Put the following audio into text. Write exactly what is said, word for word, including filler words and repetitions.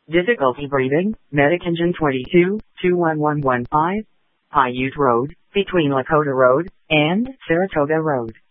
Difficulty breathing, Medic Engine twenty-two, two one one one five, Paiute Road, between Lakota Road and Saratoga Road.